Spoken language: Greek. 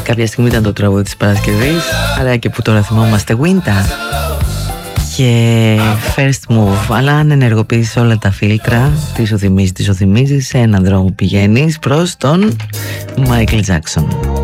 Κάποια στιγμή ήταν το τραγούδι της Παρασκευής, αλλά και που τώρα θυμόμαστε, Winter και First Move. Αλλά αν ενεργοποιήσεις όλα τα φίλτρα, τι σου θυμίζει, σε έναν δρόμο πηγαίνεις προς τον Michael Jackson.